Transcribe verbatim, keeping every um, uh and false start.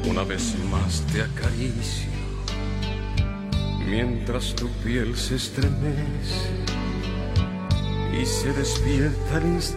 Una vez más te acaricio, mientras tu piel se estremece y se despierta el instante